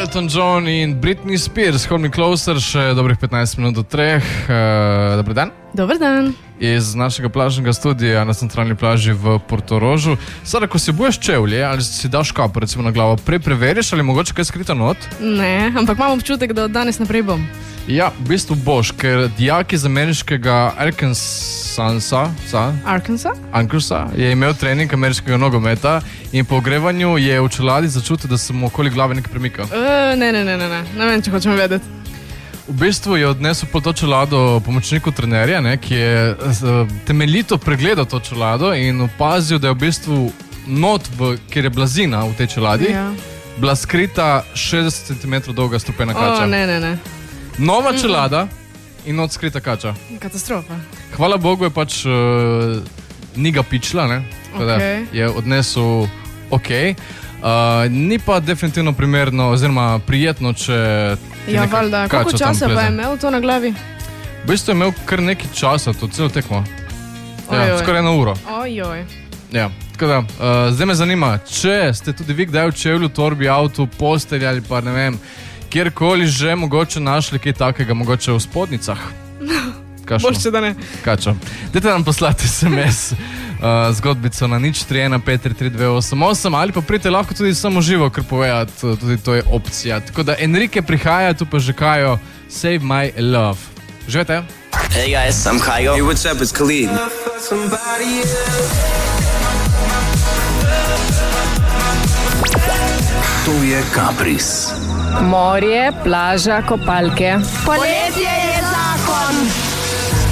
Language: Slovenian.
Elton John in Britney Spears, Hold Me Closer, še dobrih 15 minut do 3. Dobar dan. Dobar dan. Iz našega plažnega studija na centralni plaži v Portorožu. Sada, ko si buješ čevlje ali si daš kapo recimo na glavo, prej preveriš ali mogoče kaj skrito not? Ne, ampak imam občutek, da od danes naprej bom. Ja, v bistvu boš, ker dijak iz ameriškega Arkansa je imel trening ameriškega nogometa in po ogrevanju je v čeladi začutil, da se mu okoli glave nekaj premika. Ne vem, če hočemo vedeti. V bistvu je odnesel po to čelado pomočniku trenerja, ki je temeljito pregledal to čelado in opazil, da je v bistvu not, kjer je blazina v tej čeladi, bila skrita 60 cm dolga strupena kača. Ne. Nova čelada in not skrita kača. Katastrofa. Hvala Bogu je pač ni ga pičla, je odnesel ni pa definitivno primerno oziroma prijetno, če ja, valjda. Koliko časa pa je imel to na glavi? V bistvu je imel kar nekaj časa, to celo tekmo. Skoraj 1 uro. Ja, tako da, zdaj me zanima, če ste tudi vi kdaj v čevlju, torbi, avtu, postelji ali pa ne vem, kjerkoli že mogoče našli kaj takega, mogoče v spodnicah. Boljše, da ne. Kačo. Dajte nam poslati SMS zgodbico na 031533288 ali pa pridite lahko tudi samo živo, ker povedati, tudi to je opcija. Tako da Enrique prihaja, tu pa že Kajo, Save My Love. Živete? Hey guys, I'm Kajo. Hey, what's up, it's Khalid. To je Kapris. Morje, plaža, kopalke. Poletje